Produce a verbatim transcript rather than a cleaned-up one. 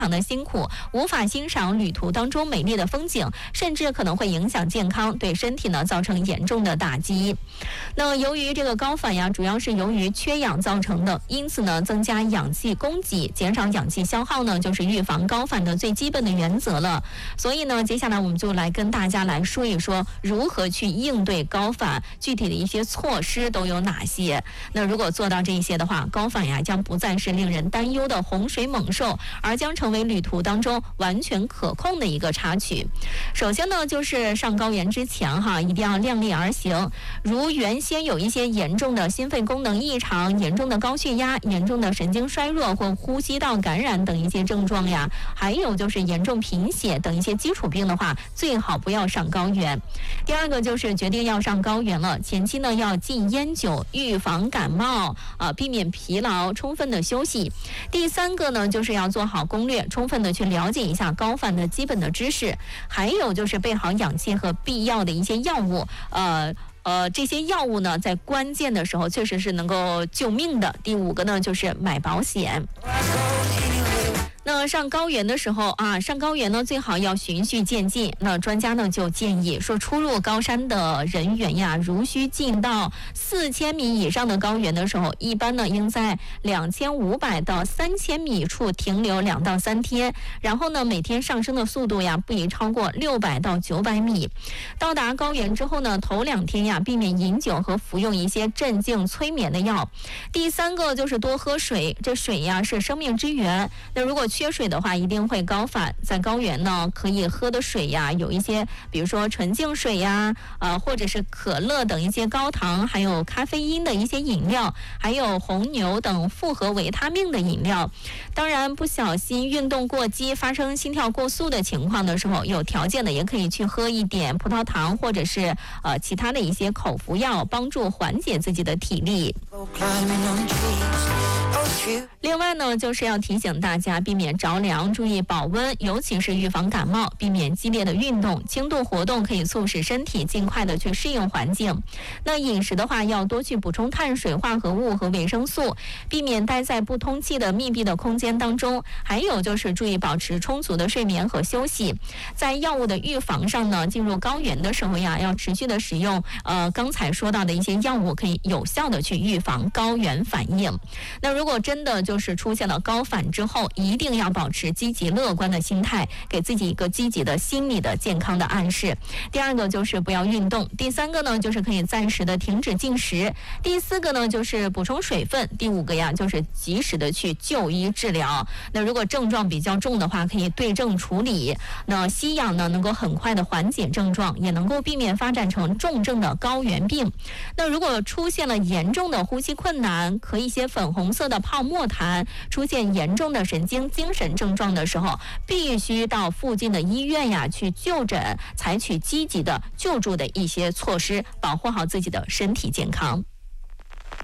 常的辛苦，无法欣赏旅途当中美丽的风景，甚至可能会影响健康，对身体呢造成严重的打击。那由于这个高反呀，主要是由于缺氧造成的，因此呢，增加氧气供给，减少氧气消耗呢，就是预防高反的最基本的原则了。所以呢，接下来我们就来跟大家来说一说如何去应对高反，具体的一些措施都有哪些。那如果做到这些的话，高反呀将不再是令人担忧的洪水猛兽，而将成为旅途当中完全可控的一个插曲。首先呢，就是上高原之前哈，一定要量力而行。如原先有一些严重的心肺功能异常、严重的高血压、严重的神经衰弱或呼吸道感染等一些症状呀，还有就是严重贫血等一些基础病的话，最好不要上高原。第二个就是决定要上高原了，前期呢要禁烟酒，预防感冒啊，避免疲劳，充分的休息。第三个呢，就是要做好攻略，充分的去了解一下高反的基本的知识，还有就是备好氧气和必要的一些药物，呃。呃，这些药物呢，在关键的时候确实是能够救命的。第五个呢，就是买保险。那上高原的时候啊，上高原呢最好要循序渐进。那专家呢就建议说，出入高山的人员呀，如需进到四千米以上的高原的时候，一般呢应在两千五百到三千米处停留两到三天，然后呢每天上升的速度呀不宜超过六百到九百米。到达高原之后呢，头两天呀避免饮酒和服用一些镇静催眠的药。第三个就是多喝水，这水呀是生命之源。那如果缺水的话，一定会高反。在高原呢，可以喝的水呀，有一些，比如说纯净水呀，呃，或者是可乐等一些高糖，还有咖啡因的一些饮料，还有红牛等复合维他命的饮料。当然，不小心运动过激，发生心跳过速的情况的时候，有条件的也可以去喝一点葡萄糖，或者是呃其他的一些口服药，帮助缓解自己的体力。另外呢，就是要提醒大家避免着凉，注意保温，尤其是预防感冒，避免激烈的运动，轻度活动可以促使身体尽快的去适应环境。那饮食的话，要多去补充碳水化合物和维生素，避免待在不通气的密闭的空间当中。还有就是注意保持充足的睡眠和休息。在药物的预防上呢，进入高原的时候呀，要持续的使用呃刚才说到的一些药物，可以有效的去预防高原反应。那如果真的就是出现了高反之后，一定要保持积极乐观的心态，给自己一个积极的心理的健康的暗示。第二个就是不要运动，第三个呢就是可以暂时的停止进食，第四个呢就是补充水分，第五个呀就是及时的去就医治疗。那如果症状比较重的话，可以对症处理。那吸氧呢能够很快的缓解症状，也能够避免发展成重症的高原病。那如果出现了严重的呼吸困难，咳一些粉红色的泡沫痰，出现严重的神经精神症状的时候，必须到附近的医院呀去就诊，采取积极的救助的一些措施，保护好自己的身体健康。